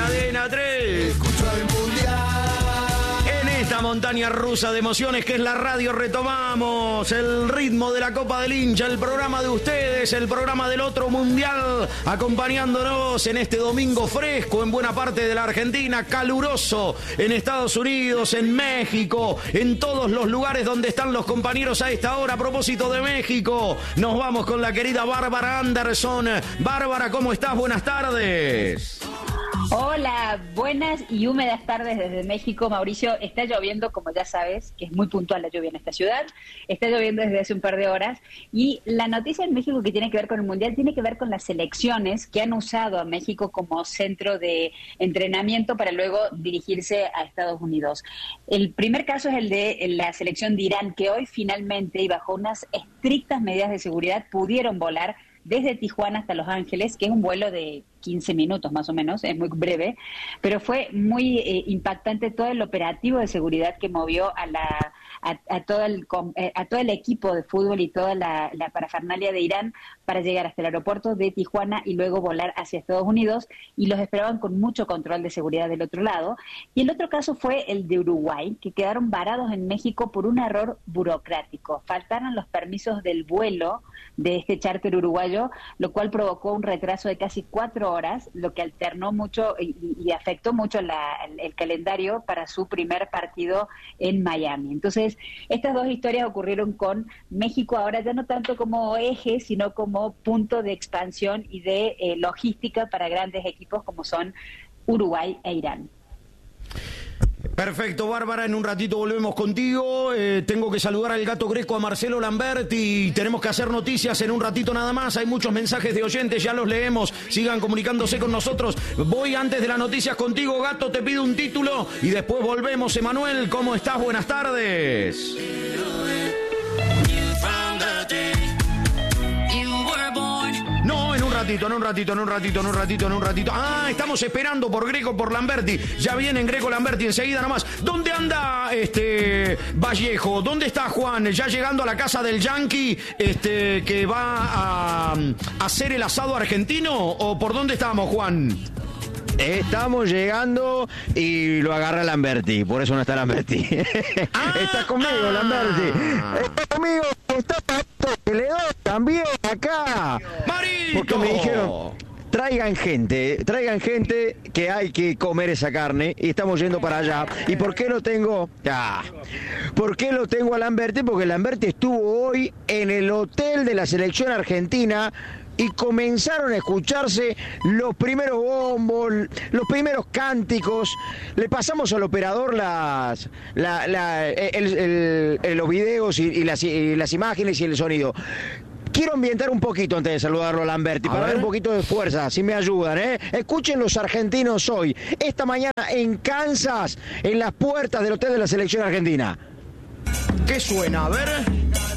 Cadena 3. Escucho el mundial. En esta montaña rusa de emociones que es la radio retomamos el ritmo de la Copa del Hincha, el programa de ustedes, el programa del otro mundial, acompañándonos en este domingo fresco en buena parte de la Argentina, caluroso en Estados Unidos, en México, en todos los lugares donde están los compañeros a esta hora. A propósito de México, nos vamos con la querida Bárbara Anderson. Bárbara, ¿cómo estás? Buenas tardes. Hola, buenas y húmedas tardes desde México, Mauricio. Está lloviendo, como ya sabes, que es muy puntual la lluvia en esta ciudad. Está lloviendo desde hace un par de horas. Y la noticia en México que tiene que ver con el Mundial tiene que ver con las selecciones que han usado a México como centro de entrenamiento para luego dirigirse a Estados Unidos. El primer caso es el de la selección de Irán, que hoy finalmente, y bajo unas estrictas medidas de seguridad, pudieron volar desde Tijuana hasta Los Ángeles, que es un vuelo de 15 minutos más o menos, es muy breve, pero fue muy impactante todo el operativo de seguridad que movió a todo el equipo de fútbol y toda la parafernalia de Irán para llegar hasta el aeropuerto de Tijuana y luego volar hacia Estados Unidos, y los esperaban con mucho control de seguridad del otro lado. Y el otro caso fue el de Uruguay, que quedaron varados en México por un error burocrático. Faltaron los permisos del vuelo de este charter uruguayo, lo cual provocó un retraso de casi 4 horas, lo que alternó mucho y afectó mucho el calendario para su primer partido en Miami. Entonces, estas dos historias ocurrieron con México ahora ya no tanto como eje, sino como punto de expansión y de logística para grandes equipos como son Uruguay e Irán. Perfecto, Bárbara, en un ratito volvemos contigo. Tengo que saludar al Gato Greco, a Marcelo Lamberti. Tenemos que hacer noticias en un ratito nada más. Hay muchos mensajes de oyentes, ya los leemos. Sigan comunicándose con nosotros. Voy antes de las noticias contigo, Gato, te pido un título y después volvemos. Emanuel, ¿cómo estás? Buenas tardes. En un ratito. Ah, estamos esperando por Greco, por Lamberti. Ya vienen Greco, Lamberti, enseguida nomás. ¿Dónde anda Vallejo? ¿Dónde está Juan? Ya llegando a la casa del Yankee, que va a hacer el asado argentino, ¿o por dónde estamos, Juan? Estamos llegando y lo agarra Lamberti, por eso no está Lamberti. Está conmigo, Lamberti. Está conmigo, está Pato, que le doy también acá. ¡Marito! Porque me dijeron, traigan gente que hay que comer esa carne y estamos yendo para allá. ¿Y por qué lo tengo? ¿Por qué lo tengo a Lamberti? Porque Lamberti estuvo hoy en el hotel de la selección argentina y comenzaron a escucharse los primeros bombos, los primeros cánticos. Le pasamos al operador los videos y las imágenes y el sonido. Quiero ambientar un poquito antes de saludarlo a Lamberti, para dar un poquito de fuerza, si me ayudan, ¿eh? Escuchen los argentinos hoy, esta mañana en Kansas, en las puertas del hotel de la selección argentina. ¿Qué suena? A ver.